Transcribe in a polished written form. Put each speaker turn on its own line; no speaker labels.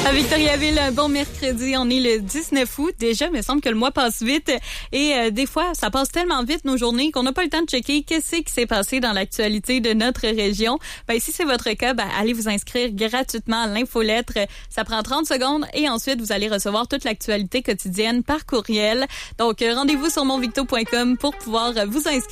À Victoriaville, un bon mercredi. On est le 19 août. Déjà, il me semble que le mois passe vite. Et des fois, ça passe tellement vite nos journées qu'on n'a pas le temps de checker qu'est-ce qui s'est passé dans l'actualité de notre région. Si c'est votre cas, allez vous inscrire gratuitement à l'infolettre. Ça prend 30 secondes et ensuite, vous allez recevoir toute l'actualité quotidienne par courriel. Donc, rendez-vous sur monvicto.com pour pouvoir vous inscrire.